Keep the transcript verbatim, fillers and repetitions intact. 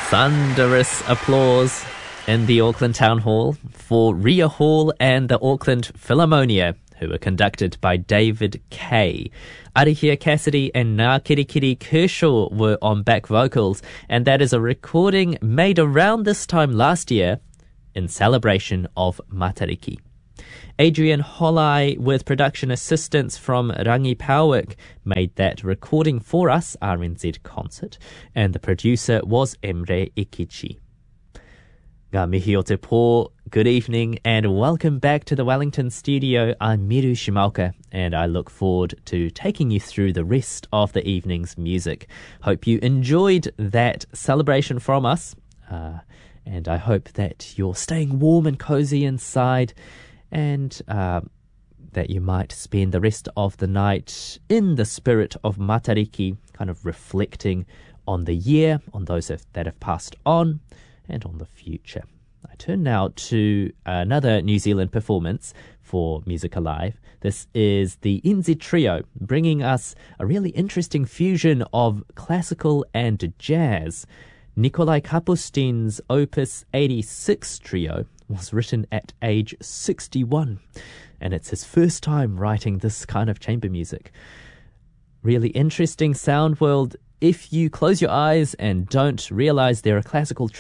Thunderous applause in the Auckland Town Hall for Ria Hall and the Auckland Philharmonia, who were conducted by David Kay. Arihia Cassidy and Ngā Kirikiri Kershaw were on back vocals, and that is a recording made around this time last year in celebration of Matariki. Adrian Holai, with production assistance from Rangi Pauwick, made that recording for us, R N Z Concert, and the producer was Emre Ikichi. Ngā mihi o te pō, good evening and welcome back to the Wellington studio. I'm Miru Shimaoka and I look forward to taking you through the rest of the evening's music. Hope you enjoyed that celebration from us, uh, and I hope that you're staying warm and cozy inside, and uh, that you might spend the rest of the night in the spirit of Matariki, kind of reflecting on the year, on those that have passed on, and on the future. I turn now to another New Zealand performance for Music Alive. This is the Inzi Trio, bringing us a really interesting fusion of classical and jazz. Nikolai Kapustin's Opus eighty-six trio was written at age sixty-one, and it's his first time writing this kind of chamber music. Really interesting sound world. If you close your eyes and don't realize they're a classical